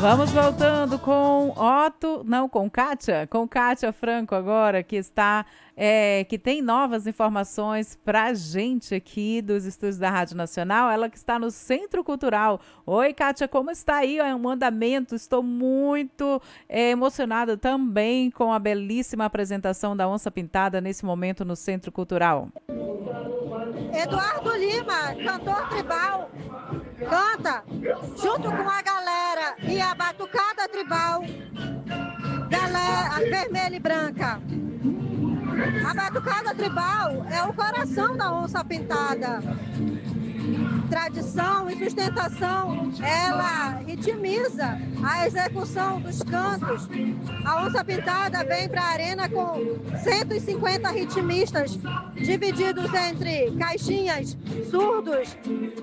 Vamos voltando com com Kátia Franco agora, que está, que tem novas informações pra gente aqui dos estúdios da Rádio Nacional, ela que está no Centro Cultural. Oi, Kátia, como está aí o andamento? Estou muito emocionada também com a belíssima apresentação da Onça Pintada nesse momento no Centro Cultural. Eduardo Lima, cantor tribal, canta junto com a galera e a batucada tribal, vermelha e branca. A batucada tribal é o coração da Onça Pintada. Tradição e sustentação, ela ritmiza a execução dos cantos. A Onça Pintada vem para a arena com 150 ritmistas, divididos entre caixinhas, surdos,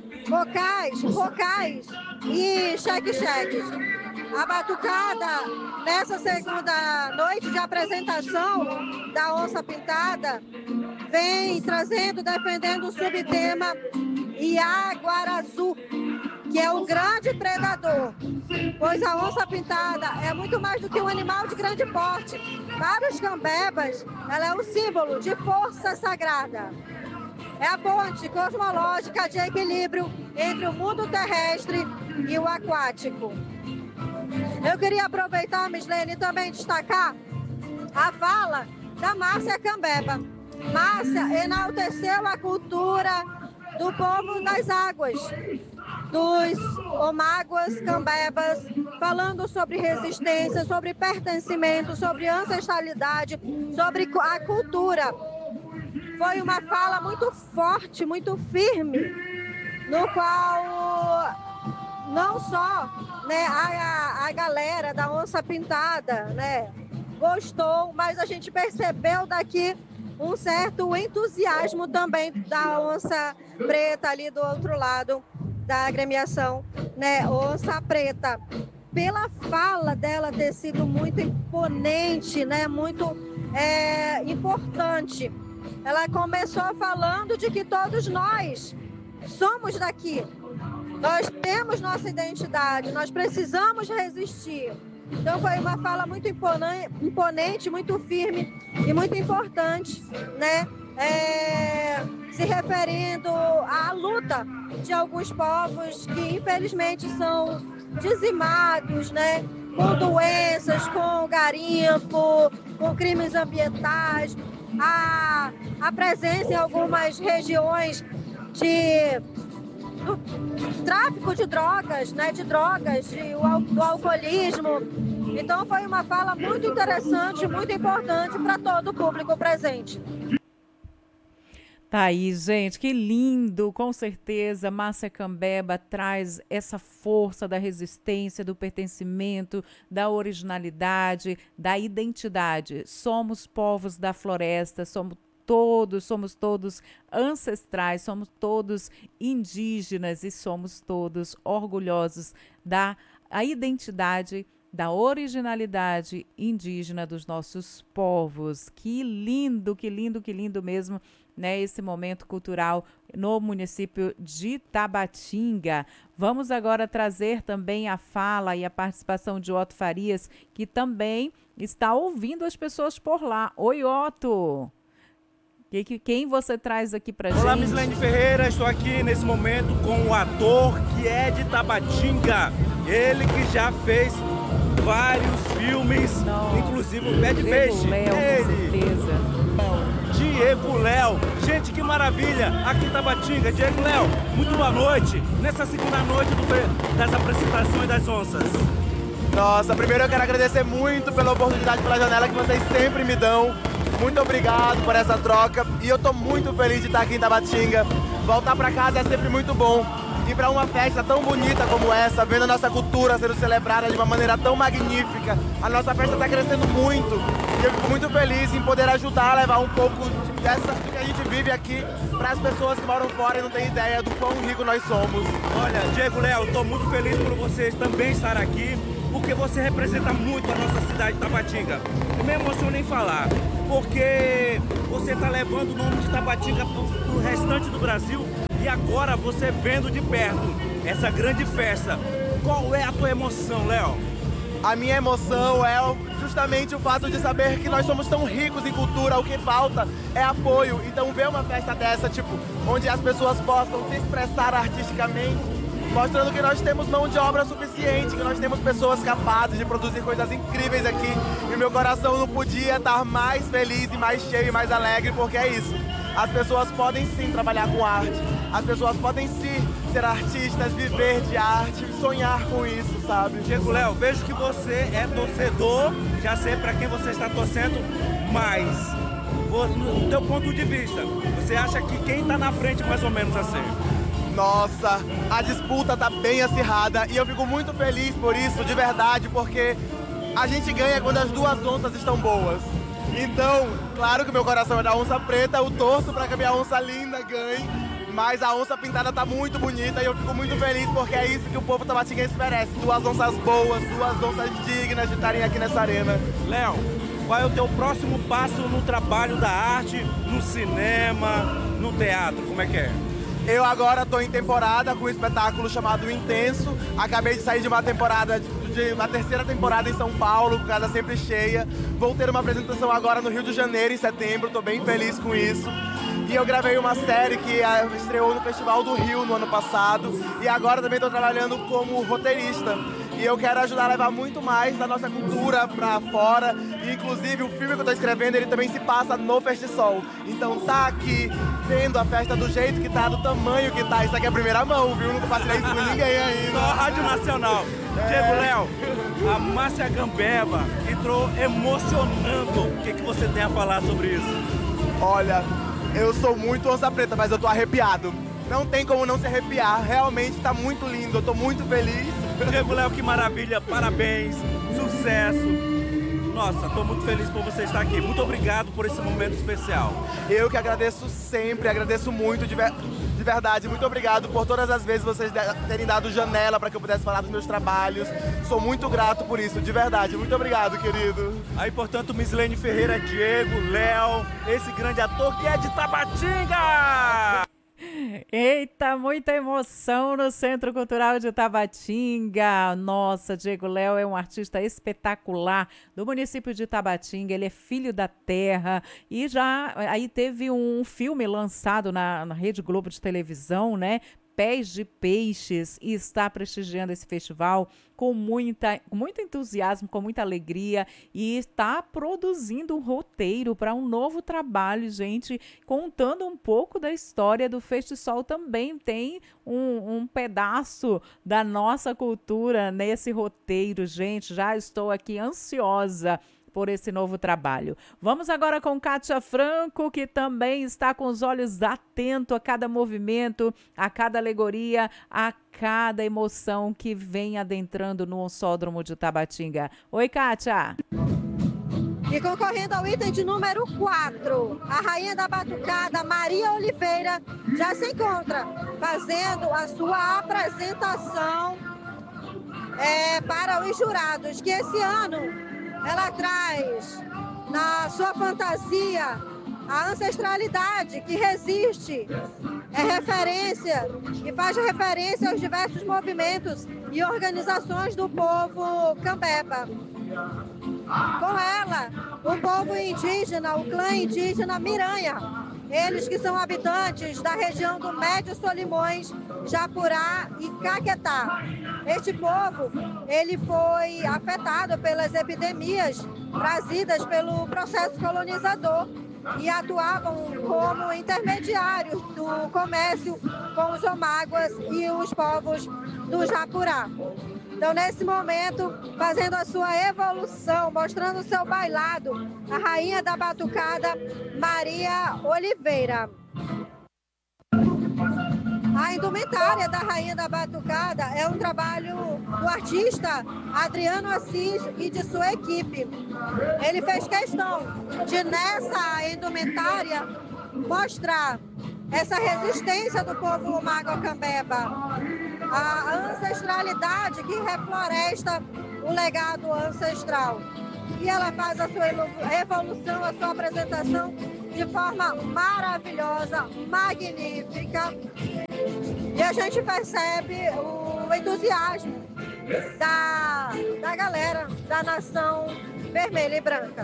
vocais e cheque-cheques. A batucada, nessa segunda noite de apresentação da Onça Pintada, vem trazendo, defendendo o subtema Iaguaraçu, que é o grande predador, pois a onça pintada é muito mais do que um animal de grande porte. Para os cambebas, ela é um símbolo de força sagrada. É a ponte cosmológica de equilíbrio entre o mundo terrestre e o aquático. Eu queria aproveitar, Mislene, e também destacar a fala da Márcia Cambeba. Márcia enalteceu a cultura do povo das águas, dos omáguas, cambebas, falando sobre resistência, sobre pertencimento, sobre ancestralidade, sobre a cultura. Foi uma fala muito forte, muito firme, no qual não só, né, a galera da Onça Pintada, né, gostou, mas a gente percebeu daqui um certo entusiasmo também da Onça Preta ali do outro lado da agremiação, né, Onça Preta. Pela fala dela ter sido muito imponente, né, muito importante. Ela começou falando de que todos nós somos daqui. Nós temos nossa identidade, nós precisamos resistir. Então foi uma fala muito imponente, muito firme e muito importante, né? Se referindo à luta de alguns povos que infelizmente são dizimados, né? Com doenças, com garimpo, com crimes ambientais, a presença em algumas regiões do tráfico de drogas, né, do alcoolismo. Então foi uma fala muito interessante, muito importante para todo o público presente. Tá aí, gente, que lindo, com certeza. Márcia Cambeba traz essa força da resistência, do pertencimento, da originalidade, da identidade. Somos povos da floresta, somos todos ancestrais, somos todos indígenas e somos todos orgulhosos da identidade, da originalidade indígena dos nossos povos. Que lindo mesmo, né, esse momento cultural no município de Tabatinga. Vamos agora trazer também a fala e a participação de Otto Farias, que também está ouvindo as pessoas por lá. Oi, Otto! Quem você traz aqui pra gente? Olá, Mislene Ferreira, estou aqui nesse momento com o ator que é de Tabatinga. Ele que já fez vários filmes, inclusive o Pé de Peixe. Diego Léo. Gente, que maravilha! Aqui em Tabatinga. Diego Léo, muito boa noite. Nessa segunda noite das apresentações das onças. Nossa, primeiro eu quero agradecer muito pela oportunidade, pela janela que vocês sempre me dão. Muito obrigado por essa troca e eu tô muito feliz de estar aqui em Tabatinga. Voltar para casa é sempre muito bom. E para uma festa tão bonita como essa, vendo a nossa cultura sendo celebrada de uma maneira tão magnífica, a nossa festa está crescendo muito. E eu fico muito feliz em poder ajudar a levar um pouco do que a gente vive aqui para as pessoas que moram fora e não têm ideia do quão rico nós somos. Olha, Diego Léo, estou muito feliz por vocês também estar aqui, porque você representa muito a nossa cidade de Tabatinga. Eu me emociono em falar, porque você está levando o nome de Tabatinga para o restante do Brasil e agora você vendo de perto essa grande festa Qual é a tua emoção, Léo? A minha emoção é justamente o fato de saber que nós somos tão ricos em cultura, o que falta é apoio. Então ver uma festa dessa, tipo, onde as pessoas possam se expressar artisticamente, mostrando que nós temos mão de obra suficiente, que nós temos pessoas capazes de produzir coisas incríveis aqui. E meu coração não podia estar mais feliz e mais cheio e mais alegre, porque é isso. As pessoas podem sim trabalhar com arte, as pessoas podem sim ser artistas, viver de arte, sonhar com isso, sabe? Diego Léo, vejo que você é torcedor, já sei para quem você está torcendo, mas no teu ponto de vista, você acha que quem está na frente mais ou menos assim? Nossa, a disputa tá bem acirrada e eu fico muito feliz por isso, de verdade, porque a gente ganha quando as duas onças estão boas. Então, claro que meu coração é da onça preta, eu torço para que a minha onça linda ganhe, mas a onça pintada tá muito bonita e eu fico muito feliz porque é isso que o povo tabatinguense merece. Duas onças boas, duas onças dignas de estarem aqui nessa arena. Léo, qual é o teu próximo passo no trabalho da arte, no cinema, no teatro? Como é que é? Eu agora estou em temporada com um espetáculo chamado Intenso. Acabei de sair de uma temporada, de uma terceira temporada em São Paulo, com casa sempre cheia. Vou ter uma apresentação agora no Rio de Janeiro, em setembro, estou bem feliz com isso. E eu gravei uma série que estreou no Festival do Rio no ano passado. E agora também estou trabalhando como roteirista. E eu quero ajudar a levar muito mais da nossa cultura pra fora. E inclusive o filme que eu tô escrevendo, ele também se passa no Festisol. Então tá aqui, vendo a festa do jeito que tá, do tamanho que tá. Isso aqui é a primeira mão, viu? Nunca passei isso com ninguém ainda. Só a Rádio Nacional. Diego Léo, a Márcia Gambeba entrou emocionando. O que você tem a falar sobre isso? Olha, eu sou muito onça preta, mas eu tô arrepiado. Não tem como não se arrepiar. Realmente tá muito lindo, eu tô muito feliz. Diego Léo, que maravilha, parabéns, sucesso. Nossa, tô muito feliz por você estar aqui. Muito obrigado por esse momento especial. Eu que agradeço sempre, agradeço muito, de verdade. Muito obrigado por todas as vezes vocês terem dado janela para que eu pudesse falar dos meus trabalhos. Sou muito grato por isso, de verdade. Muito obrigado, querido. Aí, portanto, Mislene Ferreira, Diego, Léo, esse grande ator que é de Tabatinga! Eita, muita emoção no Centro Cultural de Tabatinga. Nossa, Diego Léo é um artista espetacular do município de Tabatinga. Ele é filho da terra e já aí teve um filme lançado na Rede Globo de televisão, né? Pés de Peixes, e está prestigiando esse festival com muito entusiasmo, com muita alegria, e está produzindo um roteiro para um novo trabalho, gente, contando um pouco da história do Festisol. Também tem um pedaço da nossa cultura nesse roteiro, gente. Já estou aqui ansiosa por esse novo trabalho. Vamos agora com Kátia Franco, que também está com os olhos atentos a cada movimento, a cada alegoria, a cada emoção que vem adentrando no Onçódromo de Tabatinga. Oi, Kátia! E concorrendo ao item de número 4, a rainha da batucada, Maria Oliveira, já se encontra fazendo a sua apresentação para os jurados, que esse ano ela traz na sua fantasia a ancestralidade que resiste, é referência e faz referência aos diversos movimentos e organizações do povo Cambeba. Com ela, o povo indígena, o clã indígena Miranha, eles que são habitantes da região do Médio Solimões, Japurá e Caquetá. Este povo, ele foi afetado pelas epidemias trazidas pelo processo colonizador e atuavam como intermediários do comércio com os omáguas e os povos do Japurá. Então, nesse momento, fazendo a sua evolução, mostrando o seu bailado, a rainha da batucada, Maria Oliveira. A indumentária da rainha da batucada é um trabalho do artista Adriano Assis e de sua equipe. Ele fez questão de, nessa indumentária, mostrar essa resistência do povo Umago-Cambeba, a ancestralidade que refloresta o legado ancestral. E ela faz a sua evolução, a sua apresentação de forma maravilhosa, magnífica. E a gente percebe o entusiasmo da galera da nação vermelha e branca.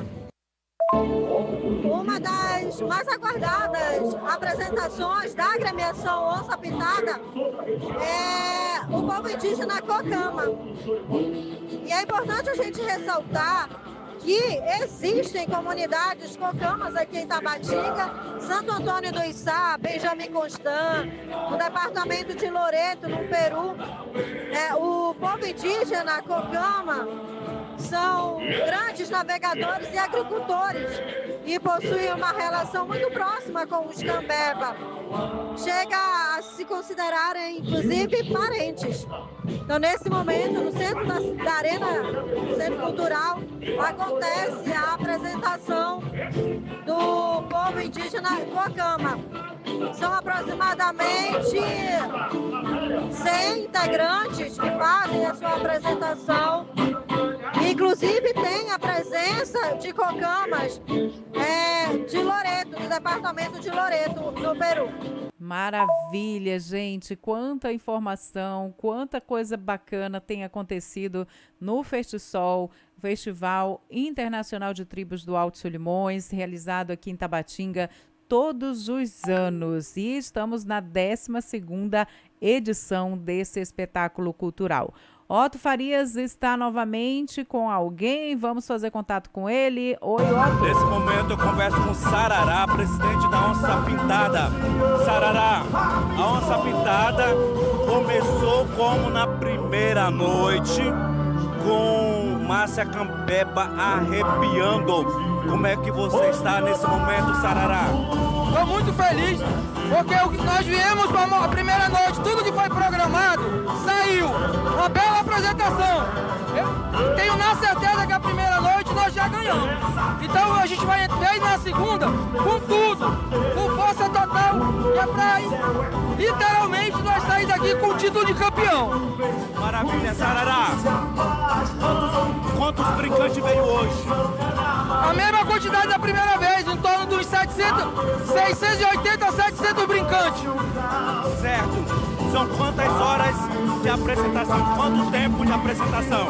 Uma das mais aguardadas apresentações da agremiação Onça Pintada é o povo indígena Cocama. E é importante a gente ressaltar que existem comunidades cocamas aqui em Tabatinga, Santo Antônio do Içá, Benjamin Constant, no departamento de Loreto, no Peru. O povo indígena Cocama são grandes navegadores e agricultores e possuem uma relação muito próxima com os Cambeba. Chega a se considerarem, inclusive, parentes. Então, nesse momento, no centro da arena, no Centro Cultural, acontece a apresentação do povo indígena Cocama. São aproximadamente 100 integrantes que fazem a sua apresentação. Inclusive tem a presença de Cocamas de Loreto, do departamento de Loreto, no Peru. Maravilha, gente, quanta informação, quanta coisa bacana tem acontecido no FestiSol, Festival Internacional de Tribos do Alto Solimões, realizado aqui em Tabatinga todos os anos. E estamos na 12ª edição desse espetáculo cultural. Otto Farias está novamente com alguém, vamos fazer contato com ele. Oi, Otto. Nesse momento eu converso com Sarará, presidente da Onça Pintada. Sarará, a Onça Pintada começou como na primeira noite, com Márcia Cambeba arrepiando. Como é que você está nesse momento, Sarará? Estou muito feliz, porque nós viemos para a primeira noite, tudo que foi programado saiu. Uma bela apresentação. Eu tenho na certeza que a primeira noite nós já ganhamos. Então a gente vai entrar na segunda com tudo, com força total, que é para literalmente nós sair daqui com o título de campeão. Maravilha, Sarará. Quantos brincantes veio hoje? A mesma quantidade da primeira vez, em torno dos 680 a 700 brincantes. Certo. São quantas horas de apresentação? Quanto tempo de apresentação?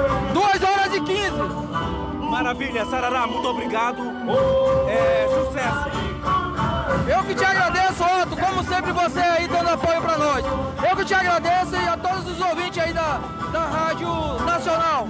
2h15. Maravilha, Sarará, muito obrigado. Sucesso. Eu que te agradeço, Otto, como sempre você aí dando apoio pra nós. Eu que te agradeço e a todos os ouvintes aí da Rádio Nacional.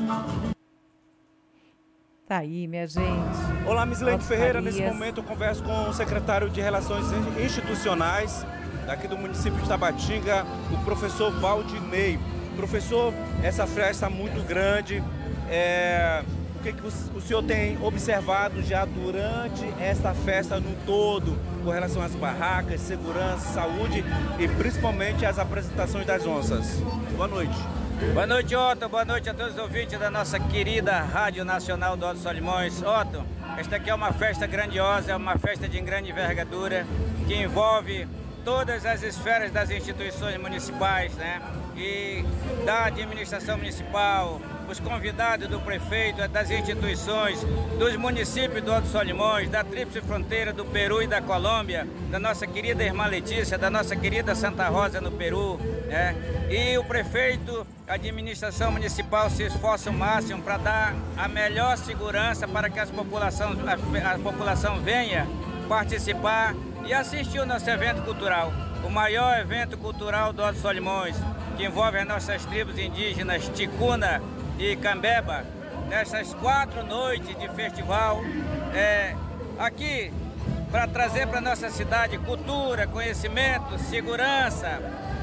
Tá aí, minha gente. Olá, Misilene Ferreira. Farias. Nesse momento eu converso com o secretário de Relações Institucionais daqui do município de Tabatinga, o professor Valdinei. Professor, essa festa muito grande, o que o senhor tem observado já durante esta festa no todo, com relação às barracas, segurança, saúde e principalmente as apresentações das onças? Boa noite. Boa noite, Otto. Boa noite a todos os ouvintes da nossa querida Rádio Nacional do Alto Solimões. Otto, esta aqui é uma festa grandiosa, é uma festa de grande envergadura, que envolve todas as esferas das instituições municipais, né? E da administração municipal, os convidados do prefeito, das instituições, dos municípios do Alto Solimões, da Tríplice Fronteira do Peru e da Colômbia, da nossa querida irmã Letícia, da nossa querida Santa Rosa no Peru, né? E o prefeito, a administração municipal se esforça o máximo para dar a melhor segurança para que a população venha participar e assistir o nosso evento cultural, o maior evento cultural do Alto Solimões, que envolve as nossas tribos indígenas Ticuna e Cambeba, nessas 4 noites de festival, aqui para trazer para nossa cidade cultura, conhecimento, segurança,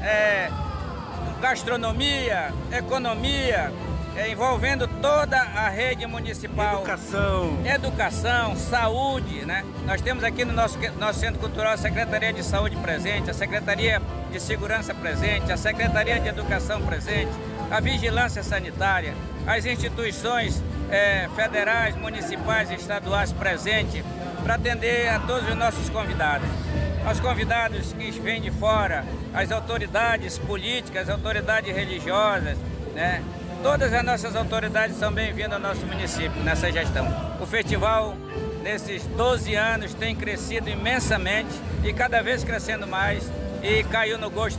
gastronomia, economia, envolvendo toda a rede municipal. Educação, saúde, né? Nós temos aqui no nosso Centro Cultural a Secretaria de Saúde presente, a Secretaria de Segurança presente, a Secretaria de Educação presente, a Vigilância Sanitária, as instituições federais, municipais e estaduais presentes para atender a todos os nossos convidados. Aos convidados que vêm de fora, as autoridades políticas, as autoridades religiosas, né? Todas as nossas autoridades são bem-vindas ao nosso município nessa gestão. O festival, nesses 12 anos, tem crescido imensamente e cada vez crescendo mais, e caiu no gosto